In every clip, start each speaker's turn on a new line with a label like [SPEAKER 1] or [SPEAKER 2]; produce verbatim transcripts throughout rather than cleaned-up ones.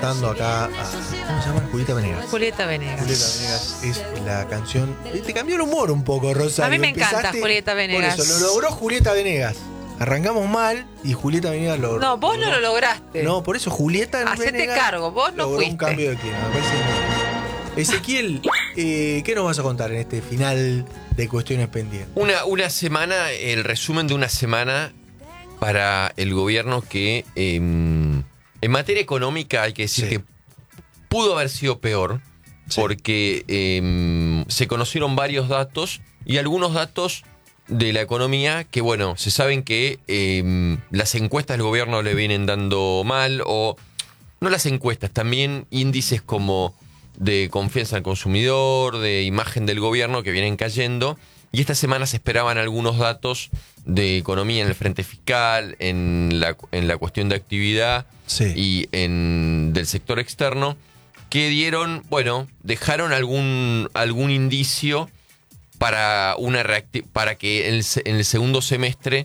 [SPEAKER 1] entrevistando acá a, ¿cómo se llama? Julieta Venegas.
[SPEAKER 2] Julieta Venegas.
[SPEAKER 1] Julieta Venegas es la canción. Te cambió el humor un poco, Rosario.
[SPEAKER 2] A mí me encanta
[SPEAKER 1] Empezaste,
[SPEAKER 2] Julieta Venegas.
[SPEAKER 1] Por eso, lo logró Julieta Venegas. Arrancamos mal y Julieta Venegas lo
[SPEAKER 2] No, vos no lo lograste.
[SPEAKER 1] No, por eso Julieta
[SPEAKER 2] Hacete
[SPEAKER 1] Venegas
[SPEAKER 2] cargo, vos no
[SPEAKER 1] logró
[SPEAKER 2] fuiste.
[SPEAKER 1] un cambio de clima. Me parece muy... Ezequiel, eh, ¿qué nos vas a contar en este final de Cuestiones Pendientes?
[SPEAKER 3] Una, una semana, el resumen de una semana para el gobierno que eh, en materia económica hay que decir
[SPEAKER 1] Sí.
[SPEAKER 3] que pudo haber sido peor,
[SPEAKER 1] Sí.
[SPEAKER 3] porque eh, se conocieron varios datos y algunos datos de la economía que, bueno, se saben que eh, las encuestas del gobierno le vienen dando mal, o no las encuestas, también índices como de confianza al consumidor, de imagen del gobierno que vienen cayendo. Y esta semana se esperaban algunos datos de economía en el frente fiscal, en la, en la cuestión de actividad
[SPEAKER 1] Sí.
[SPEAKER 3] y en del sector externo, que dieron, bueno, dejaron algún, algún indicio para, una reacti- para que en el, se- en el segundo semestre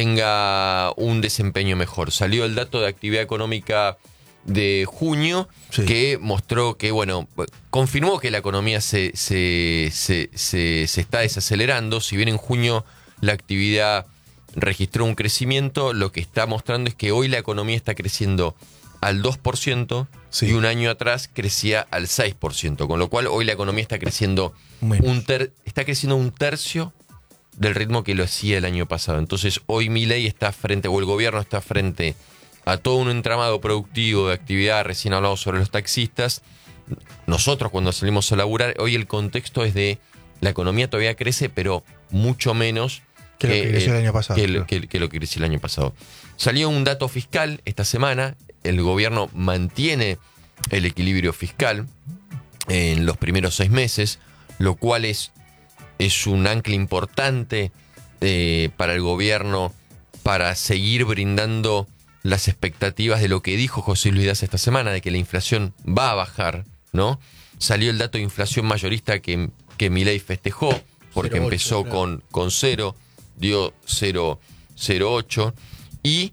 [SPEAKER 3] tenga un desempeño mejor. Salió el dato de actividad económica de junio,
[SPEAKER 1] Sí.
[SPEAKER 3] que mostró que, bueno, confirmó que la economía se, se, se, se, se está desacelerando. Si bien en junio la actividad registró un crecimiento, lo que está mostrando es que hoy la economía está creciendo al dos por ciento
[SPEAKER 1] Sí.
[SPEAKER 3] y un año atrás crecía al seis por ciento, con lo cual hoy la economía está creciendo
[SPEAKER 1] Menos.
[SPEAKER 3] un ter- está creciendo un tercio del ritmo que lo hacía el año pasado. Entonces hoy Milei está frente, o el gobierno está frente a todo un entramado productivo de actividad. Recién hablamos sobre los taxistas. Nosotros cuando salimos a laburar, hoy el contexto es de la economía todavía crece, pero mucho menos
[SPEAKER 1] Que lo que creció el año pasado,
[SPEAKER 3] que,
[SPEAKER 1] claro.
[SPEAKER 3] que- que lo que creció el año pasado. Salió un dato fiscal esta semana. El gobierno mantiene el equilibrio fiscal en los primeros seis meses, lo cual es, es un ancla importante eh, para el gobierno para seguir brindando las expectativas de lo que dijo José Luis Daza esta semana, de que la inflación va a bajar, ¿no? Salió el dato de inflación mayorista que, que Milei festejó, porque
[SPEAKER 1] cero ocho,
[SPEAKER 3] empezó
[SPEAKER 1] claro.
[SPEAKER 3] con, con cero, dio cero coma ocho, y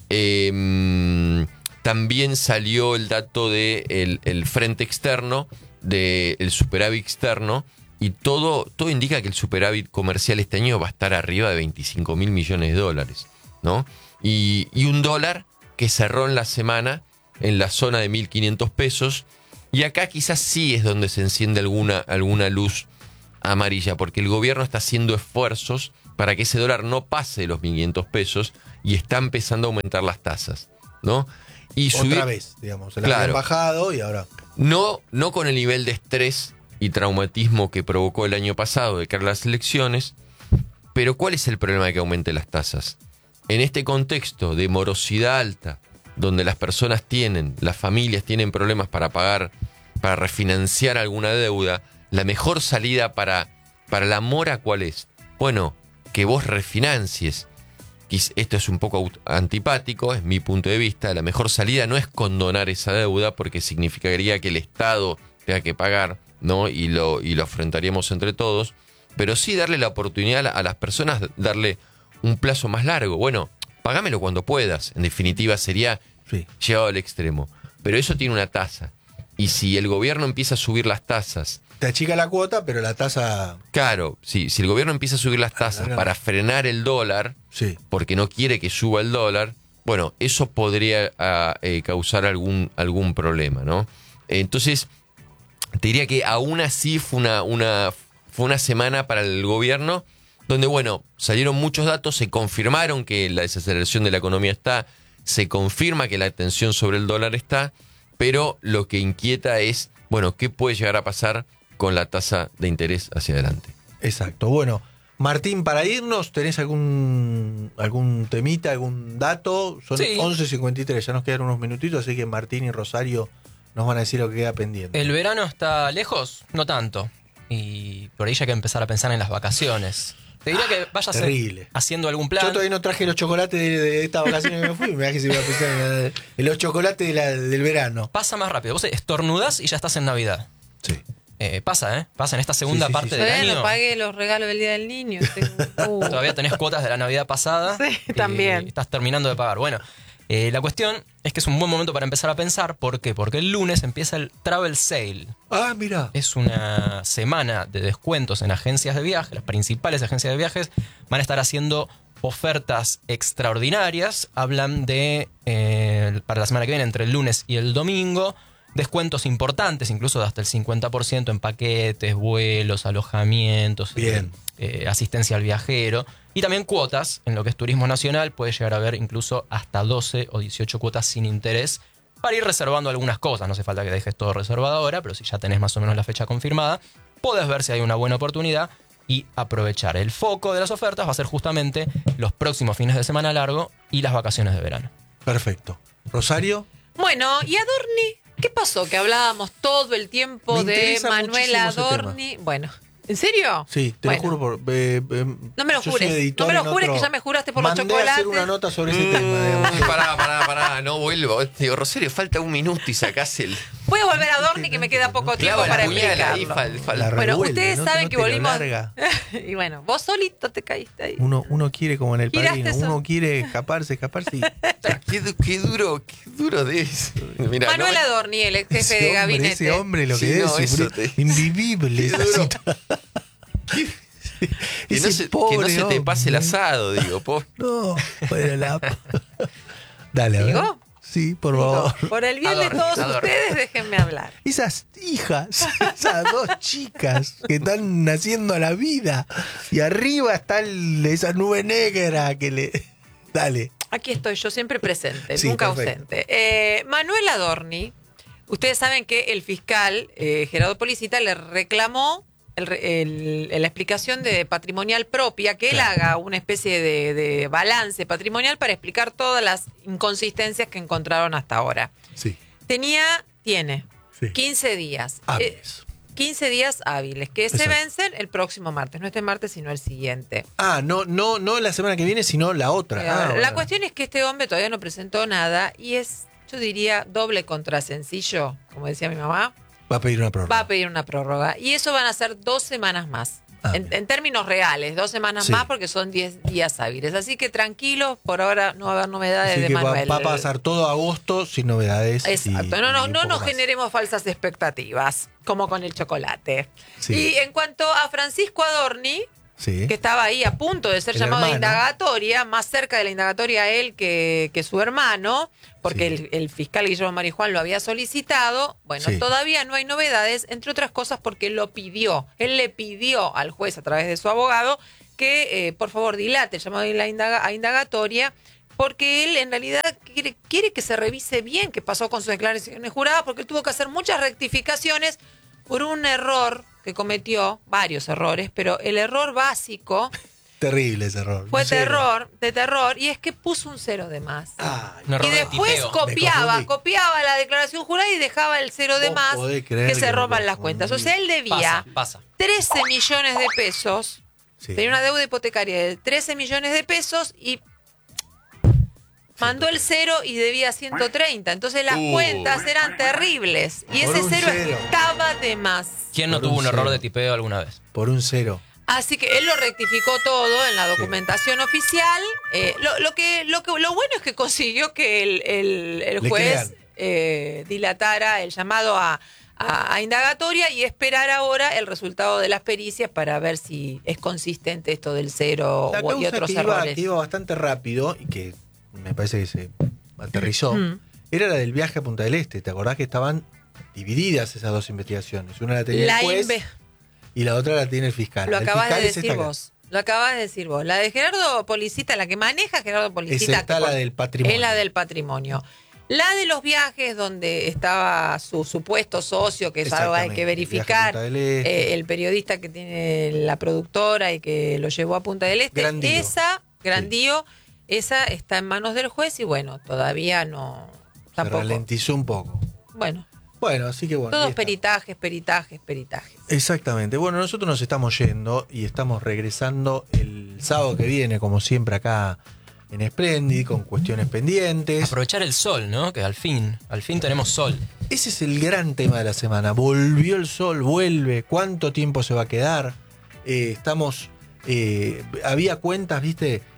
[SPEAKER 3] eh, también salió el dato del de el frente externo, del superávit externo, y todo, todo indica que el superávit comercial este año va a estar arriba de veinticinco mil millones de dólares, ¿no? Y, y un dólar que cerró en la semana en la zona de mil quinientos pesos, y acá quizás sí es donde se enciende alguna, alguna luz amarilla, porque el gobierno está haciendo esfuerzos para que ese dólar no pase de los mil quinientos pesos y está empezando a aumentar las tasas, ¿no? Y
[SPEAKER 1] Otra
[SPEAKER 3] subir,
[SPEAKER 1] vez, digamos. Se la
[SPEAKER 3] Claro.
[SPEAKER 1] habían bajado y ahora.
[SPEAKER 3] no, no con el nivel de estrés y traumatismo que provocó el año pasado de cara a las elecciones, pero ¿cuál es el problema de que aumente las tasas? En este contexto de morosidad alta, donde las personas tienen, las familias tienen problemas para pagar, para refinanciar alguna deuda, la mejor salida para, para la mora, ¿cuál es? Bueno, que vos refinancies. Quiz- Esto es un poco aut- antipático, es mi punto de vista. La mejor salida no es condonar esa deuda, porque significaría que el Estado tenga que pagar, ¿no? Y lo, y lo afrontaríamos entre todos. Pero sí darle la oportunidad a, a las personas, darle un plazo más largo. Bueno, pagámelo cuando puedas. En definitiva, sería
[SPEAKER 1] Sí.
[SPEAKER 3] llevado al extremo. Pero eso tiene una tasa. Y si el gobierno empieza a subir las tasas,
[SPEAKER 1] Te achica la cuota, pero la tasa.
[SPEAKER 3] claro, sí, si el gobierno empieza a subir las tasas
[SPEAKER 1] no.
[SPEAKER 3] para frenar el dólar,
[SPEAKER 1] Sí.
[SPEAKER 3] porque no quiere que suba el dólar, bueno, eso podría ah, eh, causar algún, algún problema, ¿no? Entonces, te diría que aún así fue una, una, fue una semana para el gobierno donde, bueno, salieron muchos datos, se confirmaron que la desaceleración de la economía está, se confirma que la tensión sobre el dólar está, pero lo que inquieta es, bueno, ¿qué puede llegar a pasar con la tasa de interés hacia adelante?
[SPEAKER 1] Exacto. Bueno, Martín, para irnos, ¿tenés algún algún temita, algún dato? Son
[SPEAKER 4] Sí.
[SPEAKER 1] once cincuenta y tres, ya nos quedan unos minutitos, así que Martín y Rosario nos van a decir lo que queda pendiente.
[SPEAKER 4] ¿El verano está lejos? No tanto. Y por ahí ya hay que empezar a pensar en las vacaciones. Te diría que vayas
[SPEAKER 1] terrible.
[SPEAKER 4] haciendo algún plan.
[SPEAKER 1] Yo todavía no traje los chocolates de, de estas vacaciones que me fui, me da que se iba a pensar en, en los chocolates de la- del verano.
[SPEAKER 4] Pasa más rápido. Vos estornudás y ya estás en Navidad.
[SPEAKER 1] Sí.
[SPEAKER 4] Eh, pasa, ¿eh? Pasa en esta segunda
[SPEAKER 1] Sí, sí,
[SPEAKER 4] parte
[SPEAKER 1] sí, sí.
[SPEAKER 4] del
[SPEAKER 2] Todavía
[SPEAKER 4] año.
[SPEAKER 2] no pagué los regalos del Día del Niño. Tengo- uh.
[SPEAKER 4] Todavía tenés cuotas de la Navidad pasada.
[SPEAKER 2] Sí,
[SPEAKER 4] y
[SPEAKER 2] también.
[SPEAKER 4] Estás terminando de pagar. Bueno, Eh, la cuestión es que es un buen momento para empezar a pensar. ¿Por qué? Porque el lunes empieza el Travel Sale.
[SPEAKER 1] Ah, mira.
[SPEAKER 4] Es una semana de descuentos en agencias de viaje. Las principales agencias de viajes van a estar haciendo ofertas extraordinarias. Hablan de, eh, para la semana que viene, entre el lunes y el domingo, descuentos importantes, incluso de hasta el cincuenta por ciento en paquetes, vuelos, alojamientos,
[SPEAKER 1] Bien.
[SPEAKER 4] eh, asistencia al viajero. Y también cuotas, en lo que es turismo nacional, puede llegar a haber incluso hasta doce o dieciocho cuotas sin interés para ir reservando algunas cosas. No hace falta que dejes todo reservado ahora, pero si ya tenés más o menos la fecha confirmada, podés ver si hay una buena oportunidad y aprovechar. El foco de las ofertas va a ser justamente los próximos fines de semana largo y las vacaciones de verano.
[SPEAKER 1] Perfecto. Rosario.
[SPEAKER 2] Bueno, ¿y Adorni? ¿Qué pasó? Que hablábamos todo el tiempo
[SPEAKER 1] Me
[SPEAKER 2] de
[SPEAKER 1] interesa
[SPEAKER 2] Manuel
[SPEAKER 1] muchísimo ese
[SPEAKER 2] Adorni. Bueno, ¿en serio?
[SPEAKER 1] Sí, te
[SPEAKER 2] Bueno.
[SPEAKER 1] lo juro por. eh, eh,
[SPEAKER 2] No me lo
[SPEAKER 1] yo
[SPEAKER 2] jures.
[SPEAKER 1] soy editor
[SPEAKER 2] No me lo
[SPEAKER 1] en
[SPEAKER 2] jures,
[SPEAKER 1] otro-
[SPEAKER 2] que ya me juraste por los
[SPEAKER 1] Mandé a hacer
[SPEAKER 2] chocolates.
[SPEAKER 1] una nota sobre ese tema, digamos.
[SPEAKER 3] Mm, pará, pará, pará, no vuelvo. Digo, Rosario, falta un minuto y sacás el.
[SPEAKER 2] Voy a volver a Adorni, que me queda poco tiempo
[SPEAKER 3] Clava la
[SPEAKER 2] para
[SPEAKER 3] puñala ahí,
[SPEAKER 2] explicarlo.
[SPEAKER 3] fal- fal-
[SPEAKER 1] La
[SPEAKER 2] Bueno,
[SPEAKER 1] revuelve,
[SPEAKER 2] ustedes
[SPEAKER 1] ¿no?
[SPEAKER 2] saben
[SPEAKER 1] No
[SPEAKER 2] que
[SPEAKER 1] te lo
[SPEAKER 2] volvimos.
[SPEAKER 1] larga.
[SPEAKER 2] Y bueno, vos solito te caíste ahí.
[SPEAKER 1] Uno, uno quiere, como en el
[SPEAKER 2] Giraste
[SPEAKER 1] padrino,
[SPEAKER 2] eso.
[SPEAKER 1] uno quiere escaparse, escaparse y.
[SPEAKER 3] Qué, du- qué duro, qué duro de eso. Mirá,
[SPEAKER 2] Manuel
[SPEAKER 3] no me-
[SPEAKER 2] Adorni, el ex jefe
[SPEAKER 1] Ese
[SPEAKER 2] de
[SPEAKER 1] hombre,
[SPEAKER 2] gabinete.
[SPEAKER 1] ese hombre lo que
[SPEAKER 3] Sí,
[SPEAKER 1] debe
[SPEAKER 3] no,
[SPEAKER 1] sufrir,
[SPEAKER 3] eso te-
[SPEAKER 1] invivible
[SPEAKER 3] Qué
[SPEAKER 1] esa
[SPEAKER 3] duro.
[SPEAKER 1] situación.
[SPEAKER 3] Que no,
[SPEAKER 1] Ese
[SPEAKER 3] se, que
[SPEAKER 1] pobre
[SPEAKER 3] no se te pase el
[SPEAKER 1] hombre.
[SPEAKER 3] asado, digo. Po.
[SPEAKER 1] No, bueno, la... Dale, a ver.
[SPEAKER 2] ¿Digo?
[SPEAKER 1] Sí, por
[SPEAKER 2] Digo,
[SPEAKER 1] favor.
[SPEAKER 2] por el bien
[SPEAKER 4] Adorni,
[SPEAKER 2] de todos
[SPEAKER 4] Adorni.
[SPEAKER 2] ustedes, déjenme hablar.
[SPEAKER 1] Esas hijas, esas dos chicas que están naciendo a la vida. Y arriba está el- esa nube negra que le... Dale.
[SPEAKER 2] Aquí estoy yo, siempre presente,
[SPEAKER 1] Sí,
[SPEAKER 2] nunca
[SPEAKER 1] perfecto.
[SPEAKER 2] ausente. Eh, Manuel Adorni, ustedes saben que el fiscal eh, Gerardo Policita le reclamó el re- el- la explicación de patrimonial propia, que él
[SPEAKER 1] Claro.
[SPEAKER 2] haga una especie de, de balance patrimonial para explicar todas las inconsistencias que encontraron hasta ahora.
[SPEAKER 1] Sí.
[SPEAKER 2] Tenía, tiene,
[SPEAKER 1] Sí.
[SPEAKER 2] quince días. Eh,
[SPEAKER 1] Hábiles.
[SPEAKER 2] quince días hábiles, que se
[SPEAKER 1] Exacto.
[SPEAKER 2] vencen el próximo martes, no este martes, sino el siguiente.
[SPEAKER 1] Ah, no, no, no la semana que viene, sino la otra.
[SPEAKER 2] Eh,
[SPEAKER 1] Ah,
[SPEAKER 2] la
[SPEAKER 1] bueno.
[SPEAKER 2] cuestión es que este hombre todavía no presentó nada y es, yo diría, doble contra sencillo, como decía mi mamá,
[SPEAKER 1] Va a pedir una prórroga.
[SPEAKER 2] va a pedir una prórroga. Y eso van a ser dos semanas más.
[SPEAKER 1] Ah,
[SPEAKER 2] en,
[SPEAKER 1] bien.
[SPEAKER 2] en términos reales, dos semanas
[SPEAKER 1] Sí.
[SPEAKER 2] más porque son diez días hábiles. Así que tranquilos, por ahora no va a haber novedades
[SPEAKER 1] Así
[SPEAKER 2] de
[SPEAKER 1] que va,
[SPEAKER 2] Manuel.
[SPEAKER 1] va a pasar todo agosto sin novedades. y-
[SPEAKER 2] Exacto, no,
[SPEAKER 1] y
[SPEAKER 2] no,
[SPEAKER 1] un
[SPEAKER 2] no
[SPEAKER 1] poco
[SPEAKER 2] nos
[SPEAKER 1] más.
[SPEAKER 2] generemos falsas expectativas, como con el chocolate.
[SPEAKER 1] Sí.
[SPEAKER 2] Y en cuanto a Francisco Adorni,
[SPEAKER 1] Sí.
[SPEAKER 2] que estaba ahí a punto de ser
[SPEAKER 1] El
[SPEAKER 2] llamado a
[SPEAKER 1] hermano.
[SPEAKER 2] indagatoria, más cerca de la indagatoria él que, que su hermano, porque
[SPEAKER 1] Sí.
[SPEAKER 2] el, el fiscal Guillermo Marijuán lo había solicitado. Bueno,
[SPEAKER 1] Sí.
[SPEAKER 2] todavía no hay novedades, entre otras cosas porque lo pidió. Él le pidió al juez a través de su abogado que eh, por favor dilate el llamado a la indaga- a indagatoria, porque él en realidad quiere, quiere que se revise bien qué pasó con sus declaraciones juradas, porque él tuvo que hacer muchas rectificaciones por un error que cometió, varios errores, pero el error básico
[SPEAKER 1] Terrible ese error.
[SPEAKER 2] fue
[SPEAKER 1] Un cero.
[SPEAKER 2] terror, de terror, y es que puso un cero de más.
[SPEAKER 1] Ay,
[SPEAKER 4] Un error
[SPEAKER 2] Y
[SPEAKER 4] de
[SPEAKER 2] después
[SPEAKER 4] tipeo.
[SPEAKER 2] copiaba,
[SPEAKER 1] confundí.
[SPEAKER 2] copiaba la declaración jurada y dejaba el cero de
[SPEAKER 1] Vos
[SPEAKER 2] más,
[SPEAKER 1] podés creer
[SPEAKER 2] que
[SPEAKER 1] que
[SPEAKER 2] se
[SPEAKER 1] me
[SPEAKER 2] roban las
[SPEAKER 1] confundí.
[SPEAKER 2] cuentas. O sea, él debía
[SPEAKER 4] Pasa, pasa.
[SPEAKER 2] trece millones de pesos,
[SPEAKER 1] sí.
[SPEAKER 2] tenía una deuda hipotecaria de trece millones de pesos y mandó el cero y debía ciento treinta. Entonces las
[SPEAKER 3] Uh.
[SPEAKER 2] cuentas eran terribles y
[SPEAKER 1] Por
[SPEAKER 2] ese
[SPEAKER 1] un
[SPEAKER 2] cero,
[SPEAKER 1] cero.
[SPEAKER 2] estaba de más.
[SPEAKER 4] ¿Quién no
[SPEAKER 1] Por
[SPEAKER 4] tuvo
[SPEAKER 1] un
[SPEAKER 4] un error
[SPEAKER 1] cero.
[SPEAKER 4] de tipeo alguna vez?
[SPEAKER 1] Por un cero.
[SPEAKER 2] Así que él lo rectificó todo en la documentación oficial. Eh, lo, lo que, lo que, lo bueno es que consiguió que el, el- el
[SPEAKER 1] Le
[SPEAKER 2] juez
[SPEAKER 1] crean.
[SPEAKER 2] eh, dilatara el llamado a, a- a indagatoria y esperar ahora el resultado de las pericias para ver si es consistente esto del cero
[SPEAKER 1] La
[SPEAKER 2] u- y
[SPEAKER 1] causa
[SPEAKER 2] otros
[SPEAKER 1] que iba,
[SPEAKER 2] errores.
[SPEAKER 1] que iba bastante rápido y que me parece que se aterrizó
[SPEAKER 2] Mm.
[SPEAKER 1] era la del viaje a Punta del Este. ¿Te acordás que estaban divididas esas dos investigaciones? Una la tenía
[SPEAKER 2] La
[SPEAKER 1] el juez
[SPEAKER 2] inve-
[SPEAKER 1] y la otra la tiene el fiscal.
[SPEAKER 2] Lo
[SPEAKER 1] El
[SPEAKER 2] acabas de
[SPEAKER 1] fiscal es
[SPEAKER 2] decir
[SPEAKER 1] esta
[SPEAKER 2] vos. Lo acabas de decir vos. La de Gerardo Policita, la que maneja Gerardo
[SPEAKER 1] Es
[SPEAKER 2] Policita.
[SPEAKER 1] esta
[SPEAKER 2] que
[SPEAKER 1] la
[SPEAKER 2] por-
[SPEAKER 1] del patrimonio.
[SPEAKER 2] Es la del patrimonio. La de los viajes, donde estaba su supuesto socio, que es algo que hay
[SPEAKER 1] Exactamente,
[SPEAKER 2] que
[SPEAKER 1] el viaje a
[SPEAKER 2] verificar,
[SPEAKER 1] Punta del Este.
[SPEAKER 2] eh, el periodista que tiene la productora y que lo llevó a Punta del Este.
[SPEAKER 1] Grandío.
[SPEAKER 2] Esa, Grandío, esa está en manos del juez y bueno, todavía no.
[SPEAKER 1] Se
[SPEAKER 2] Tampoco.
[SPEAKER 1] ralentizó un poco.
[SPEAKER 2] Bueno,
[SPEAKER 1] Bueno, así que bueno. ahí
[SPEAKER 2] todos
[SPEAKER 1] está.
[SPEAKER 2] peritajes, peritajes, peritajes.
[SPEAKER 1] Exactamente. Bueno, nosotros nos estamos yendo y estamos regresando el sábado que viene, como siempre, acá en Splendid, con cuestiones pendientes.
[SPEAKER 4] Aprovechar el sol, ¿no? Que al fin, al fin tenemos sol.
[SPEAKER 1] Ese es el gran tema de la semana. Volvió el sol, vuelve. ¿Cuánto tiempo se va a quedar? Eh, estamos. eh, había cuentas, viste,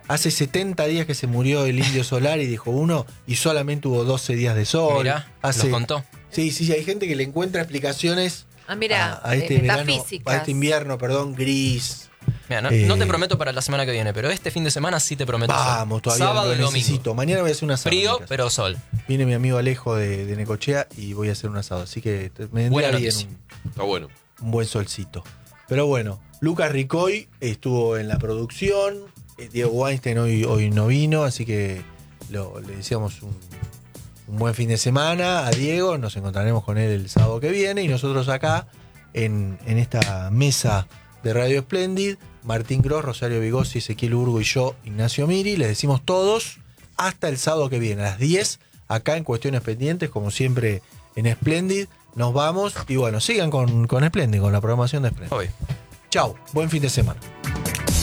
[SPEAKER 1] hace setenta días que se murió el Indio Solari, dijo uno, y solamente hubo doce días de sol.
[SPEAKER 4] Mirá,
[SPEAKER 1] hace,
[SPEAKER 4] lo contó.
[SPEAKER 1] Sí, sí, sí, hay gente que le encuentra explicaciones
[SPEAKER 2] Ah, mira,
[SPEAKER 1] a, a este
[SPEAKER 2] eh,
[SPEAKER 1] verano,
[SPEAKER 2] metafísicas.
[SPEAKER 1] a este invierno, perdón, gris.
[SPEAKER 4] Mira, no,
[SPEAKER 1] Eh,
[SPEAKER 4] no te prometo para la semana que viene, pero este fin de semana sí te prometo.
[SPEAKER 1] Vamos,
[SPEAKER 4] sol.
[SPEAKER 1] todavía
[SPEAKER 4] Sábado
[SPEAKER 1] lo
[SPEAKER 4] y domingo.
[SPEAKER 1] necesito. Mañana voy a hacer un asado. en mi
[SPEAKER 4] Frío,
[SPEAKER 1] casa.
[SPEAKER 4] pero sol.
[SPEAKER 1] Viene mi amigo Alejo de, de Necochea y voy a hacer un asado. Así que te- me
[SPEAKER 4] Buena
[SPEAKER 1] vendría bien
[SPEAKER 4] noticia.
[SPEAKER 1] un,
[SPEAKER 3] Está bueno.
[SPEAKER 1] un buen solcito. Pero bueno, Lucas Ricoy estuvo en la producción. eh, Diego Weinstein hoy, hoy no vino, así que lo- le deseamos un, un buen fin de semana a Diego. Nos encontraremos con él el sábado que viene. Y nosotros acá, en, en esta mesa de Radio Splendid, Martín Gross, Rosario Vigossi, Ezequiel Urgo y yo, Ignacio Miri, les decimos todos hasta el sábado que viene, a las diez, acá en Cuestiones Pendientes, como siempre en Splendid. Nos vamos y bueno, sigan con, con Splendid, con la programación de Splendid.
[SPEAKER 4] Hoy.
[SPEAKER 1] Chau, buen fin de semana.